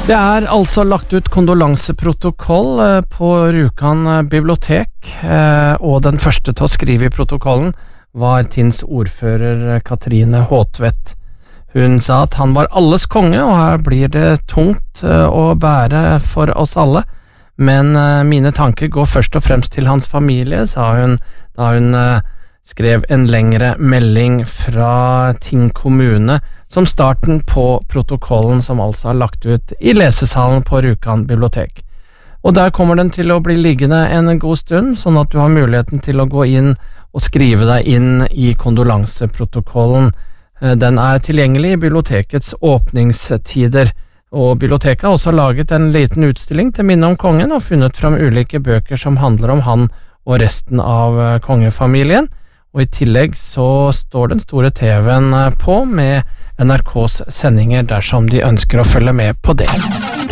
Det altså lagt ut kondolanseprotokoll på Rjukan bibliotek, og den første til å skrive i protokollen var Tinns ordfører Katrine Håtvedt. Hun sa at han var alles konge, og her blir det tungt å bære for oss alle, men mine tanker går først og fremst til hans familie, sa hun da hun skrev en lengre melding fra Tinn kommune som starten på protokollen som altså lagt ut i lesesalen på Rjukan bibliotek. Og der kommer den til å bli liggende en god stund, sånn at du har muligheten til å gå inn og skrive deg inn i kondolanseprotokollen. Den tilgjengelig i bibliotekets åpningstider, og biblioteket har også laget en liten utstilling til minne om kongen og funnet fram ulike bøker som handler om han og resten av kongefamilien. Og i tillegg så står den store TV-en på med NRKs sendinger dersom de ønsker å følge med på det.